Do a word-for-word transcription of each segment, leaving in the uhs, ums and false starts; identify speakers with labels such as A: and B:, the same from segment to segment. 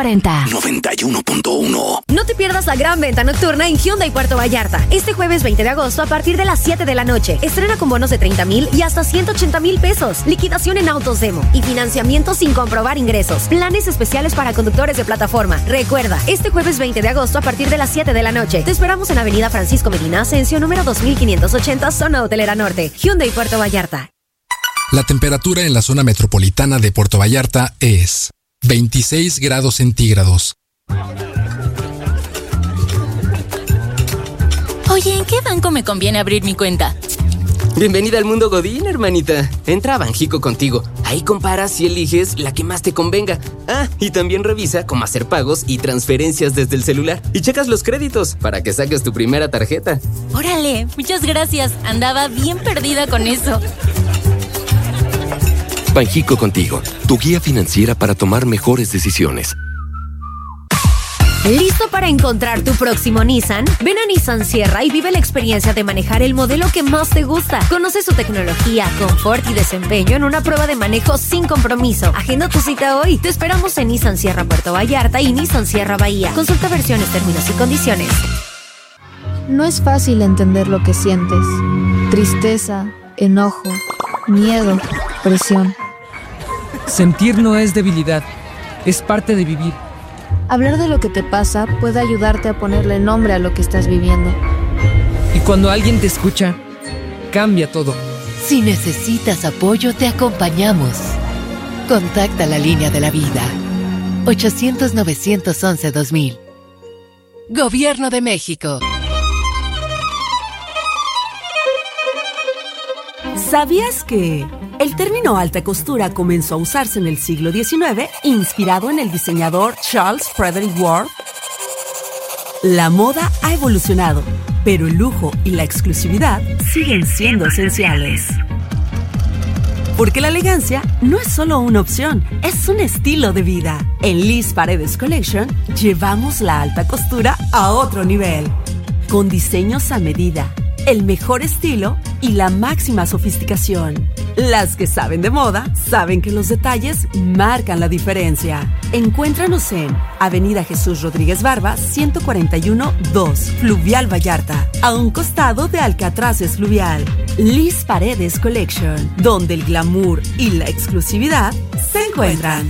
A: cuarenta.
B: noventa y uno punto uno.
C: No te pierdas la gran venta nocturna en Hyundai Puerto Vallarta. Este jueves veinte de agosto a partir de las siete de la noche. Estrena con bonos de treinta mil y hasta ciento ochenta mil pesos. Liquidación en autos demo y financiamiento sin comprobar ingresos. Planes especiales para conductores de plataforma. Recuerda, este jueves veinte de agosto a partir de las siete de la noche. Te esperamos en Avenida Francisco Medina Asensio, número dos mil quinientos ochenta, Zona Hotelera Norte. Hyundai Puerto Vallarta.
D: La temperatura en la zona metropolitana de Puerto Vallarta es veintiséis grados centígrados.
A: Oye, ¿en qué banco me conviene abrir mi cuenta?
E: Bienvenida al mundo Godín, hermanita. Entra a Banjico Contigo. Ahí comparas y eliges la que más te convenga. Ah, y también revisa cómo hacer pagos y transferencias desde el celular. Y checas los créditos para que saques tu primera tarjeta.
A: Órale, muchas gracias. Andaba bien perdida con eso.
F: Banjico Contigo, tu guía financiera para tomar mejores decisiones.
C: ¿Listo para encontrar tu próximo Nissan? Ven a Nissan Sierra y vive la experiencia de manejar el modelo que más te gusta. Conoce su tecnología, confort y desempeño en una prueba de manejo sin compromiso. Agenda tu cita hoy. Te esperamos en Nissan Sierra Puerto Vallarta y Nissan Sierra Bahía. Consulta versiones, términos y condiciones.
G: No es fácil entender lo que sientes. Tristeza, enojo, miedo, presión.
H: Sentir no es debilidad, es parte de vivir.
G: Hablar de lo que te pasa puede ayudarte a ponerle nombre a lo que estás viviendo.
H: Y cuando alguien te escucha, cambia todo.
I: Si necesitas apoyo, te acompañamos. Contacta la línea de la vida. ochocientos, novecientos once, dos mil. Gobierno de México.
J: ¿Sabías que el término alta costura comenzó a usarse en el siglo diecinueve, inspirado en el diseñador Charles Frederick Ward? La moda ha evolucionado, pero el lujo y la exclusividad siguen siendo esenciales. Porque la elegancia no es solo una opción, es un estilo de vida. En Liz Paredes Collection llevamos la alta costura a otro nivel, con diseños a medida, el mejor estilo y la máxima sofisticación. Las que saben de moda saben que los detalles marcan la diferencia. Encuéntranos en Avenida Jesús Rodríguez Barba, ciento cuarenta y uno, dos, Fluvial Vallarta, a un costado de Alcatraces Fluvial. Liz Paredes Collection, donde el glamour y la exclusividad se encuentran.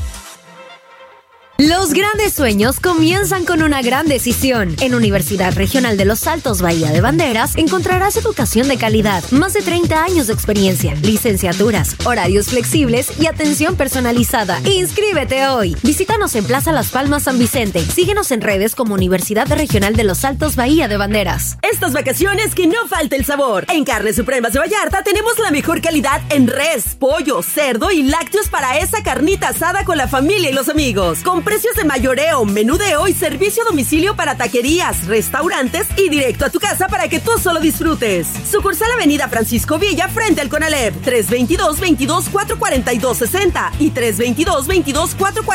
C: Los grandes sueños comienzan con una gran decisión. En Universidad Regional de Los Altos Bahía de Banderas encontrarás educación de calidad, más de treinta años de experiencia, licenciaturas, horarios flexibles y atención personalizada. ¡Inscríbete hoy! Visítanos en Plaza Las Palmas San Vicente. Síguenos en redes como Universidad Regional de Los Altos Bahía de Banderas.
J: Estas vacaciones que no falte el sabor. En Carnes Supremas de Vallarta tenemos la mejor calidad en res, pollo, cerdo y lácteos para esa carnita asada con la familia y los amigos. Con precios de mayoreo, menudeo y servicio a domicilio para taquerías, restaurantes y directo a tu casa para que tú solo disfrutes. Sucursal Avenida Francisco Villa frente al Conalep, tres veintidós, veintidós, cuatrocientos cuarenta y dos, sesenta y tres veintidós, veintidós, cuatrocientos cuarenta.